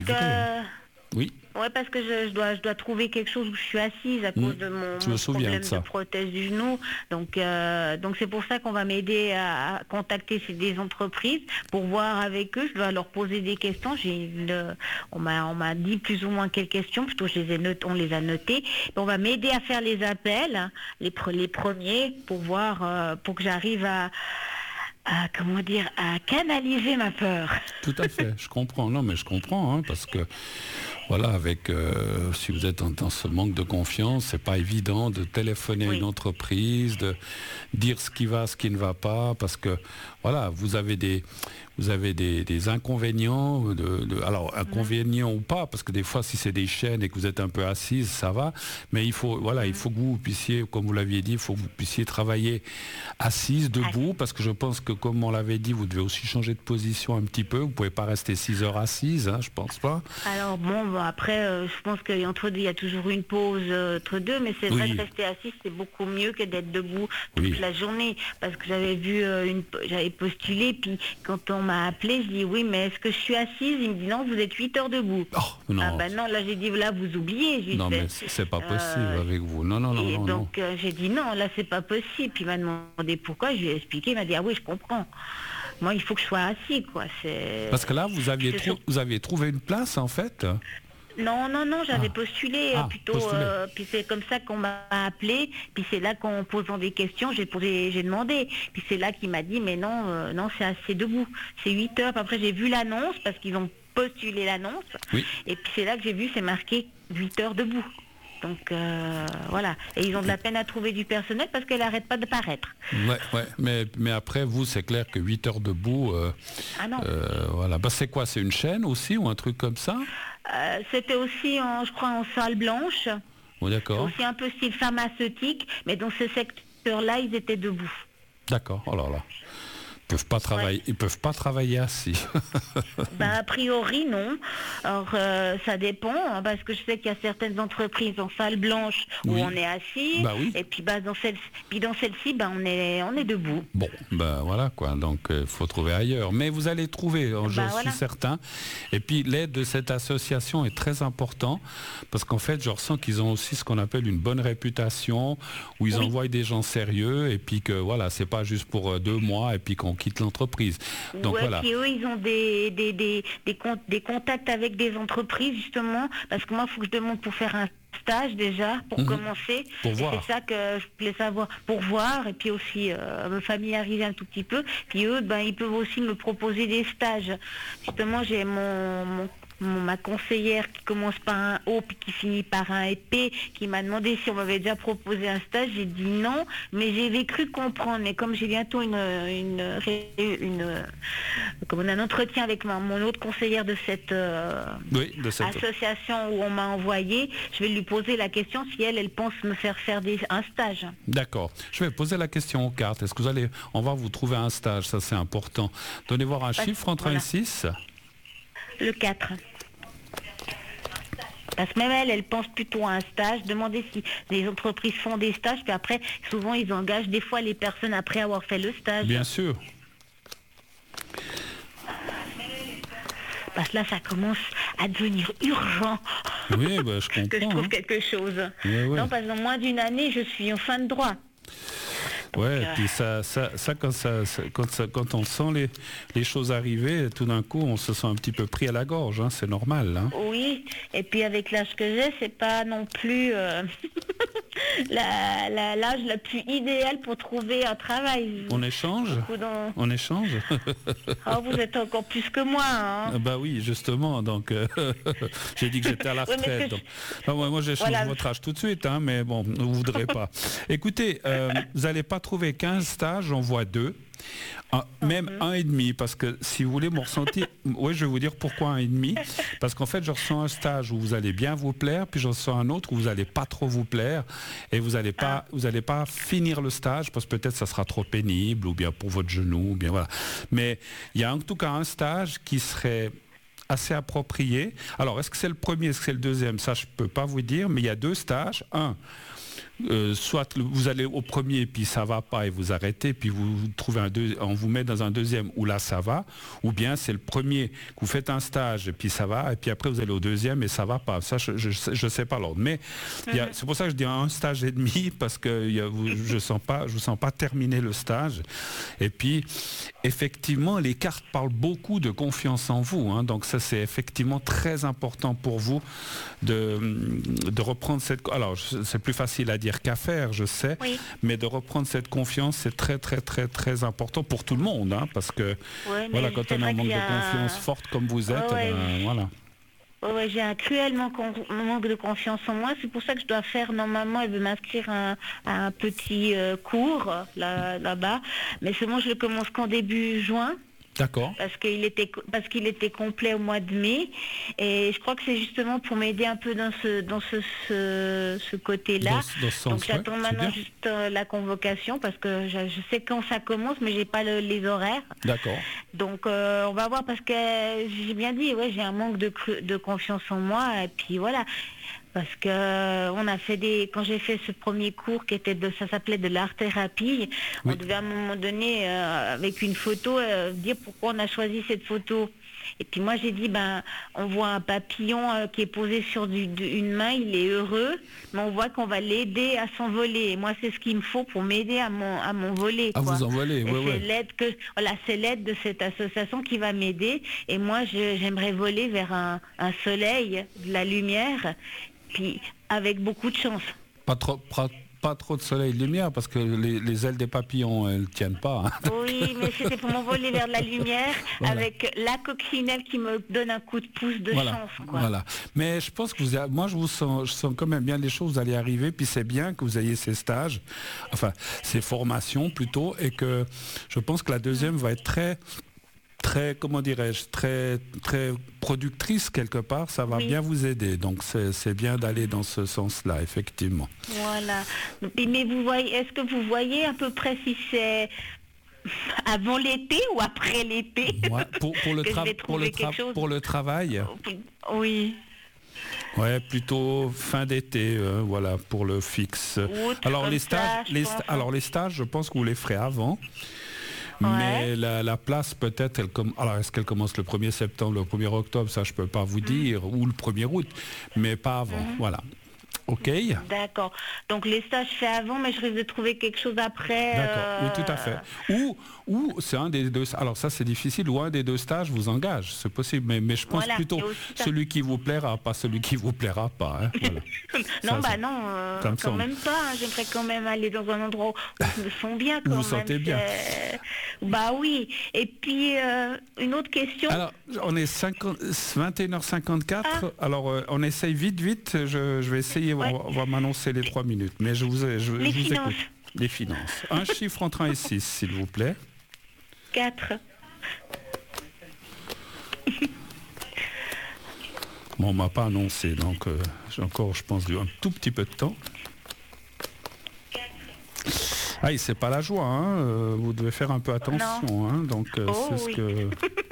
vrai, hein. Oui. Ouais, parce que je dois trouver quelque chose où je suis assise à cause de mon problème de prothèse du genou. Donc c'est pour ça qu'on va m'aider à contacter des entreprises pour voir avec eux. Je dois leur poser des questions. On m'a dit plus ou moins quelles questions, plutôt on les a notées. On va m'aider à faire les appels, hein, les premiers, pour voir, pour que j'arrive à canaliser ma peur. Tout à fait, je comprends. Non, mais je comprends, hein, parce que voilà, si vous êtes dans ce manque de confiance, c'est pas évident de téléphoner à une entreprise, de dire ce qui va, ce qui ne va pas, parce que voilà, vous avez des inconvénients, alors inconvénients ou pas, parce que des fois si c'est des chaînes et que vous êtes un peu assise, ça va, mais il faut que vous puissiez, comme vous l'aviez dit, il faut que vous puissiez travailler assise, debout, parce que je pense que comme on l'avait dit, vous devez aussi changer de position un petit peu, vous pouvez pas rester 6 heures assise, hein, je pense pas. Alors bon, après, je pense qu'il y a toujours une pause entre deux, mais c'est vrai que rester assise, c'est beaucoup mieux que d'être debout toute la journée, parce que j'avais postulé, puis quand on m'a appelé, je dis oui, mais est-ce que je suis assise? Il me dit non, vous êtes 8 heures debout. Oh, non. Ah ben non, là j'ai dit là vous oubliez. Non mais c'est pas possible avec vous. Non. Donc j'ai dit non, là c'est pas possible. Puis il m'a demandé pourquoi, je lui ai expliqué, il m'a dit ah oui, je comprends. Moi il faut que je sois assis quoi. Parce que là vous aviez trouvé une place en fait. Non, j'avais postulé plutôt, puis c'est comme ça qu'on m'a appelé, puis c'est là qu'en posant des questions, j'ai demandé, puis c'est là qu'il m'a dit, mais non, c'est assez debout, c'est 8 heures, après j'ai vu l'annonce, parce qu'ils ont postulé l'annonce, et puis c'est là que j'ai vu, c'est marqué 8 heures debout. Donc voilà, et ils ont de la peine à trouver du personnel parce qu'elle n'arrête pas de paraître. Ouais, mais après vous, c'est clair que 8 heures debout, voilà. Bah, c'est quoi, c'est une chaîne aussi ou un truc comme ça? C'était aussi, je crois, en salle blanche. Oh, d'accord. Aussi un peu style pharmaceutique, mais dans ce secteur-là, ils étaient debout. D'accord, oh là là. Ils peuvent pas travailler assis. A priori non. Alors ça dépend, hein, parce que je sais qu'il y a certaines entreprises en salle blanche où on est assis, et puis dans celle-ci, on est debout. Bon, voilà quoi. Donc il faut trouver ailleurs. Mais vous allez trouver, j'en suis certain. Et puis l'aide de cette association est très importante parce qu'en fait, je ressens qu'ils ont aussi ce qu'on appelle une bonne réputation, où ils envoient des gens sérieux, et puis que voilà, c'est pas juste pour 2 mois et puis qu'on quitte l'entreprise. Donc voilà. Puis eux, ils ont des contacts avec des entreprises justement, parce que moi, il faut que je demande pour faire un stage déjà, pour commencer. Pour voir. C'est ça que je voulais savoir, pour voir, et puis aussi me familiariser un tout petit peu. Puis eux, ils peuvent aussi me proposer des stages. Justement, j'ai ma conseillère qui commence par un O puis qui finit par un P, qui m'a demandé si on m'avait déjà proposé un stage. J'ai dit non, mais j'avais cru comprendre. Mais comme j'ai bientôt un entretien avec mon autre conseillère de cette association où on m'a envoyé, je vais lui poser la question si elle pense me faire un stage. D'accord. Je vais poser la question aux cartes. Est-ce que on va vous trouver un stage? Ça, c'est important. Donnez voir un chiffre entre 1 et 6. Le 4. Parce que même elle pense plutôt à un stage, demander si les entreprises font des stages, puis après, souvent ils engagent des fois les personnes après avoir fait le stage. Bien sûr. Parce que là, ça commence à devenir urgent. Oui, je comprends. Que je trouve quelque chose. Non, parce que dans moins d'une année, je suis en fin de droit. Ouais, puis quand on sent les choses arriver, tout d'un coup, on se sent un petit peu pris à la gorge, hein, c'est normal. Hein. Oui, et puis avec l'âge que j'ai, c'est pas non plus l'âge le plus idéal pour trouver un travail. On échange. On échange. Vous êtes encore plus que moi. Hein. Bah oui, justement, donc j'ai dit que j'étais à la retraite. Moi, j'échange votre âge tout de suite, hein, mais bon, vous ne voudrez pas. Écoutez, vous n'allez pas trouver 15 stages, j'en vois 2. Même 1,5, parce que si vous voulez mon ressenti, je vais vous dire pourquoi 1,5, parce qu'en fait je ressens un stage où vous allez bien vous plaire, puis je ressens un autre où vous n'allez pas trop vous plaire, et vous n'allez pas finir le stage, parce que peut-être ça sera trop pénible, ou bien pour votre genou, ou bien voilà. Mais il y a en tout cas un stage qui serait assez approprié. Alors est-ce que c'est le premier, est-ce que c'est le deuxième? Ça je ne peux pas vous dire, mais il y a 2 stages. Un, soit vous allez au premier puis ça va pas et vous arrêtez, puis vous trouvez on vous met dans un deuxième où là ça va, ou bien c'est le premier que vous faites un stage et puis ça va, et puis après vous allez au deuxième et ça va pas. Ça je sais pas l'ordre, mais c'est pour ça que je dis un stage et demi, parce que je vous sens pas terminer le stage. Et puis effectivement les cartes parlent beaucoup de confiance en vous, hein, donc ça c'est effectivement très important pour vous de reprendre cette... Alors c'est plus facile à dire qu'à faire, je sais, oui. Mais de reprendre cette confiance, c'est très très très très important pour tout le monde, hein, parce que voilà, quand on a un manque de confiance forte comme vous êtes, voilà. Ouais, j'ai un cruel manque de confiance en moi. C'est pour ça que je dois faire, normalement, elle veut m'inscrire à un petit cours là-bas. Mais seulement je le commence qu'en début juin. D'accord. Parce qu'il était complet au mois de mai, et je crois que c'est justement pour m'aider un peu dans ce côté-là. Donc j'attends maintenant juste la convocation, parce que je sais quand ça commence, mais j'ai pas les horaires. D'accord. Donc on va voir, parce que j'ai bien dit, j'ai un manque de confiance en moi, et puis voilà. Parce que quand j'ai fait ce premier cours ça s'appelait de l'art-thérapie, on devait à un moment donné, avec une photo, dire pourquoi on a choisi cette photo. Et puis moi j'ai dit, on voit un papillon qui est posé sur une main, il est heureux, mais on voit qu'on va l'aider à s'envoler. Et moi c'est ce qu'il me faut pour m'aider à m'envoler. À vous envoler, oui. C'est l'aide de cette association qui va m'aider. Et moi j'aimerais voler vers un soleil, de la lumière, puis avec beaucoup de chance. Pas trop de soleil et de lumière, parce que les ailes des papillons, elles ne tiennent pas. Hein. Oui, mais c'était pour m'envoler vers la lumière, voilà. Avec la coccinelle qui me donne un coup de pouce de chance. Quoi. Voilà. Mais je pense que je sens quand même bien les choses, vous allez arriver, puis c'est bien que vous ayez ces stages, enfin ces formations plutôt, et que je pense que la deuxième va être très, comment dirais-je, très productrice quelque part, ça va bien vous aider. Donc c'est bien d'aller dans ce sens-là, effectivement. Voilà. Mais est-ce que vous voyez à peu près si c'est avant l'été ou après l'été? Pour le travail. Oui. Ouais, plutôt fin d'été, voilà, pour le fixe. Alors les stages, je pense que vous les ferez avant. Mais la place, peut-être, alors est-ce qu'elle commence le 1er septembre, le 1er octobre, ça je peux pas vous dire, ou le 1er août, mais pas avant, voilà. Ok. D'accord. Donc les stages faits avant, mais je risque de trouver quelque chose après. D'accord, oui, tout à fait. Ou c'est un des deux, alors ça c'est difficile, ou un des deux stages vous engage, c'est possible, mais je pense plutôt celui qui vous plaira, pas celui qui vous plaira pas. Hein, voilà. Non, quand même pas. Hein. J'aimerais quand même aller dans un endroit où je me sens bien. Vous vous sentez bien. Oui. Et puis, une autre question. Alors, on est 21h54. Alors, on essaye vite. Je vais essayer, on va m'annoncer les 3 minutes. Mais je vous écoute. Les finances. Un chiffre entre 1 et 6, s'il vous plaît. 4. Bon, on m'a pas annoncé, donc j'ai encore, je pense, un tout petit peu de temps. C'est pas la joie, hein. Vous devez faire un peu attention, hein. Donc ce que...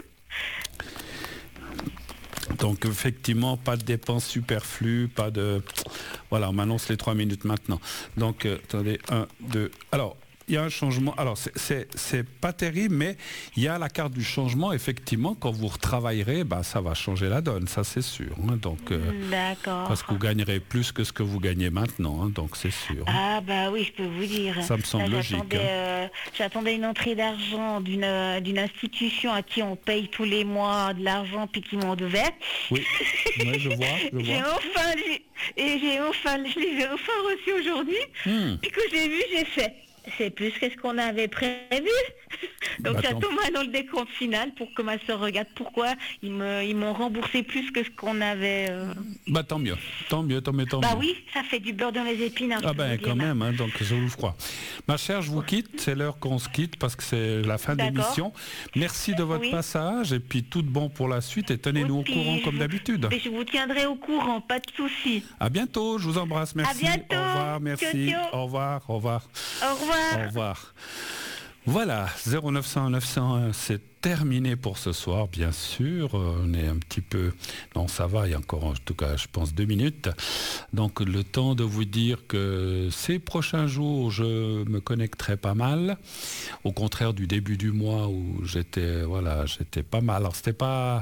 Donc effectivement, pas de dépenses superflues, pas de... Voilà, on m'annonce les 3 minutes maintenant. Donc, attendez, 1, 2... Alors, il y a un changement. Alors, c'est pas terrible, mais il y a la carte du changement. Effectivement, quand vous retravaillerez, ça va changer la donne, ça c'est sûr. Hein, donc, d'accord. Parce que vous gagnerez plus que ce que vous gagnez maintenant, hein, donc c'est sûr. Ah oui, je peux vous dire. Ça me semble logique. J'attendais une entrée d'argent d'une institution à qui on paye tous les mois de l'argent puis qui m'en devait. Oui, je vois. Je les ai enfin reçus aujourd'hui. Puis que j'ai vu, j'ai fait. C'est plus que ce qu'on avait prévu. Donc j'attends maintenant le décompte final pour que ma soeur regarde pourquoi ils m'ont remboursé plus que ce qu'on avait... Tant mieux. Oui, ça fait du beurre dans les épines. Quand même, hein, donc je vous crois. Ma chère, je vous quitte, c'est l'heure qu'on se quitte parce que c'est la fin de l'émission. Merci de votre passage et puis tout de bon pour la suite et tenez-nous au courant comme d'habitude. Je vous tiendrai au courant, pas de souci. À bientôt, je vous embrasse, merci. À bientôt. Au revoir, merci. Ciao. Au revoir. Au revoir. Au revoir. Voilà, 0900 901, c'est terminé pour ce soir, bien sûr. On est un petit peu... Non, ça va, il y a encore, en tout cas, je pense, 2 minutes. Donc, le temps de vous dire que ces prochains jours, je me connecterai pas mal. Au contraire du début du mois où j'étais pas mal. Alors, c'était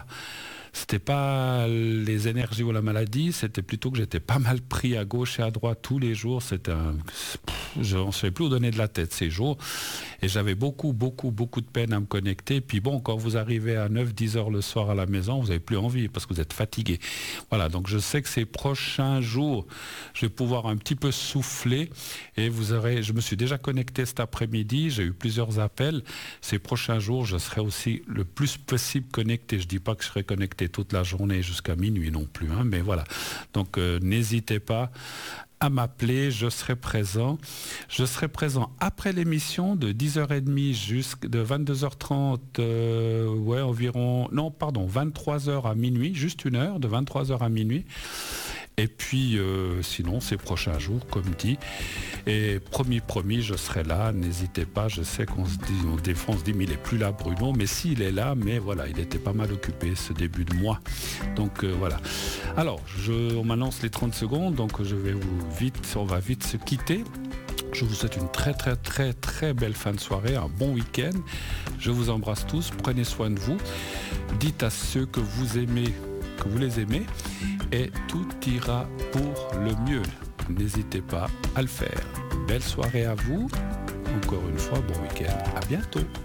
pas les énergies ou la maladie, c'était plutôt que j'étais pas mal pris à gauche et à droite tous les jours. Je ne savais plus où donner de la tête ces jours. Et j'avais beaucoup de peine à me connecter. Puis bon, quand vous arrivez à 9-10 heures le soir à la maison, vous n'avez plus envie parce que vous êtes fatigué. Voilà, donc je sais que ces prochains jours, je vais pouvoir un petit peu souffler. Et je me suis déjà connecté cet après-midi, j'ai eu plusieurs appels. Ces prochains jours, je serai aussi le plus possible connecté. Je ne dis pas que je serai connecté toute la journée jusqu'à minuit non plus, hein, mais voilà. Donc n'hésitez pas à m'appeler, je serai présent. Je serai présent après l'émission de 10h30 de 22h30, environ, 23h à minuit, juste une heure, de 23h à minuit. Et puis, sinon, ces prochains jours, comme dit. Et promis, je serai là. N'hésitez pas. Je sais qu'on se dit, mais il n'est plus là, Bruno. Mais s'il est là, mais voilà, il était pas mal occupé ce début de mois. Donc, voilà. Alors, on m'annonce les 30 secondes. Donc, on va vite se quitter. Je vous souhaite une très, très, très, très belle fin de soirée, un bon week-end. Je vous embrasse tous. Prenez soin de vous. Dites à ceux que vous aimez que vous les aimez et tout ira pour le mieux. N'hésitez pas à le faire. Belle soirée à vous. Encore une fois, bon week-end. À bientôt.